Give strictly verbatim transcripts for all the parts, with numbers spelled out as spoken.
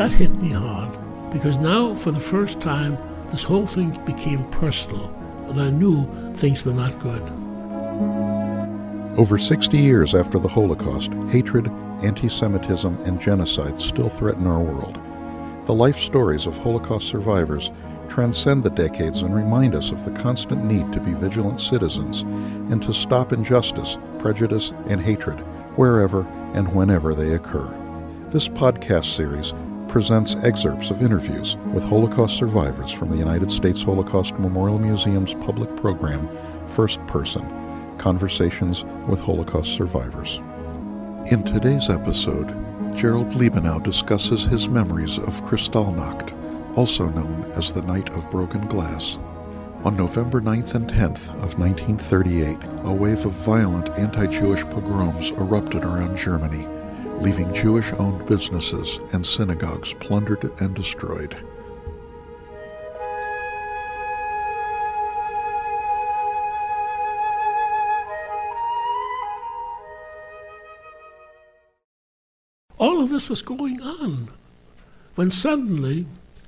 That hit me hard, because now, for the first time, this whole thing became personal, and I knew things were not good. Over sixty years after the Holocaust, hatred, anti-Semitism, and genocide still threaten our world. The life stories of Holocaust survivors transcend the decades and remind us of the constant need to be vigilant citizens and to stop injustice, prejudice, and hatred wherever and whenever they occur. This podcast series presents excerpts of interviews with Holocaust survivors from the United States Holocaust Memorial Museum's public program, First Person, Conversations with Holocaust Survivors. In today's episode, Gerald Liebenau discusses his memories of Kristallnacht, also known as the Night of Broken Glass. On November ninth and tenth of nineteen thirty-eight, a wave of violent anti-Jewish pogroms erupted around Germany, leaving Jewish-owned businesses and synagogues plundered and destroyed. All of this was going on when suddenly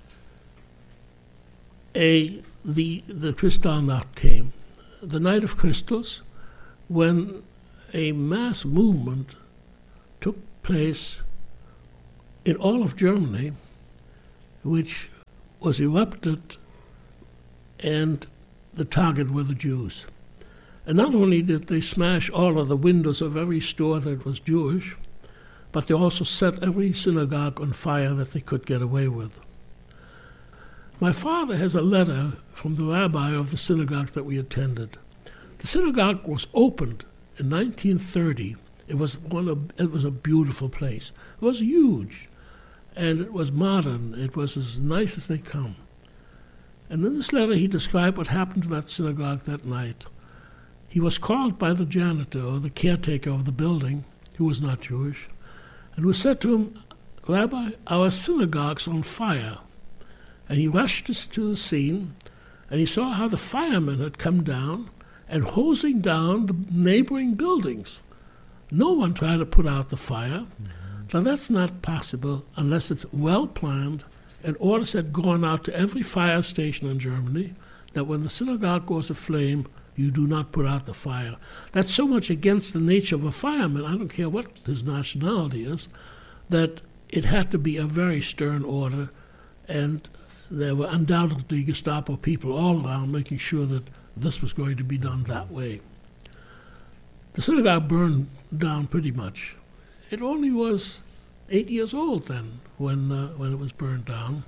a the the Kristallnacht came, the Night of Crystals, when a mass movement took place in all of Germany, which was erupted, and the target were the Jews. And not only did they smash all of the windows of every store that was Jewish, but they also set every synagogue on fire that they could get away with. My father has a letter from the rabbi of the synagogue that we attended. The synagogue was opened in nineteen thirty. It was one of, it was a beautiful place. It was huge, and it was modern. It was as nice as they come. And in this letter, he described what happened to that synagogue that night. He was called by the janitor, or the caretaker of the building, who was not Jewish, and who said to him, "Rabbi, our synagogue's on fire." And he rushed to the scene, and he saw how the firemen had come down and hosing down the neighboring buildings. No one tried to put out the fire. Mm-hmm. Now, that's not possible unless it's well planned, and orders had gone out to every fire station in Germany that when the synagogue goes aflame, you do not put out the fire. That's so much against the nature of a fireman, I don't care what his nationality is, that it had to be a very stern order, and there were undoubtedly Gestapo people all around making sure that this was going to be done that way. The synagogue burned down pretty much. It only was eight years old then when uh, when it was burned down.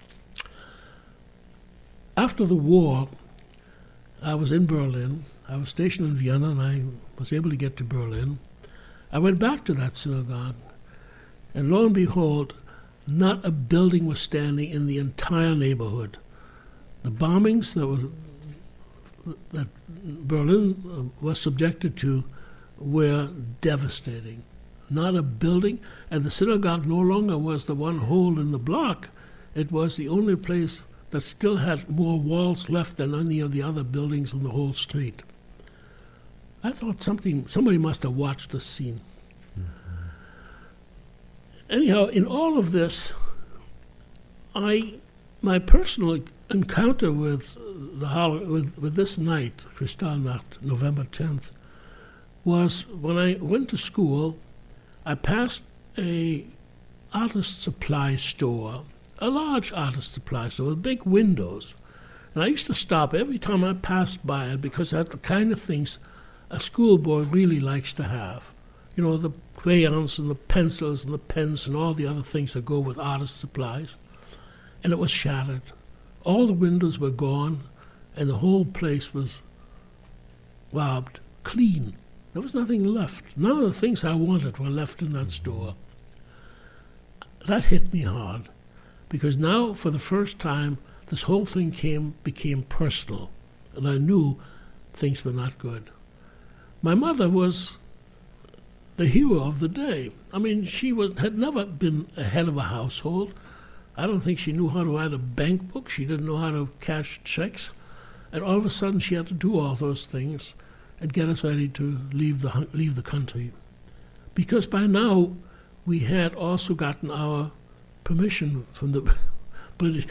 After the war, I was in Berlin. I was stationed in Vienna, and I was able to get to Berlin. I went back to that synagogue, and lo and behold, not a building was standing in the entire neighborhood. The bombings that, was, that Berlin was subjected to were devastating. Not a building, and the synagogue no longer was the one hole in the block. It was the only place that still had more walls left than any of the other buildings in the whole street. I thought something, somebody must have watched this scene. Mm-hmm. Anyhow, in all of this, I, my personal encounter with the with, with this night, Kristallnacht, November tenth, was when I went to school. I passed a artist supply store, a large artist supply store with big windows. And I used to stop every time I passed by it because that's the kind of things a schoolboy really likes to have. You know, the crayons and the pencils and the pens and all the other things that go with artist supplies. And it was shattered. All the windows were gone, and the whole place was robbed, clean. There was nothing left. None of the things I wanted were left in that store. That hit me hard, because now, for the first time, this whole thing came became personal, and I knew things were not good. My mother was the hero of the day. I mean, she was had never been a head of a household. I don't think she knew how to write a bank book. She didn't know how to cash checks. And all of a sudden, she had to do all those things and get us ready to leave the leave the country. Because by now, we had also gotten our permission from the British.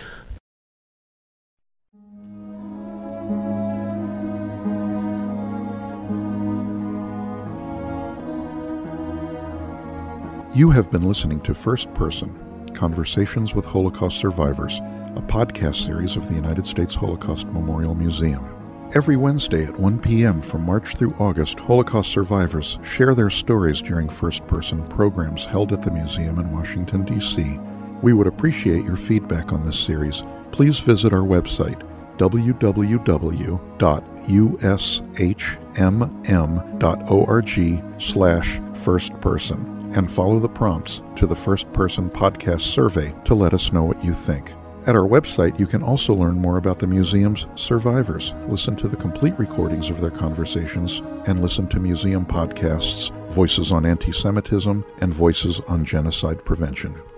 You have been listening to First Person, Conversations with Holocaust Survivors, a podcast series of the United States Holocaust Memorial Museum. Every Wednesday at one p.m. from March through August, Holocaust survivors share their stories during first-person programs held at the museum in Washington, D C We would appreciate your feedback on this series. Please visit our website, w w w dot u s h m m dot org slash first person, and follow the prompts to the First Person Podcast survey to let us know what you think. At our website, you can also learn more about the museum's survivors, listen to the complete recordings of their conversations, and listen to museum podcasts, Voices on Anti-Semitism and Voices on Genocide Prevention.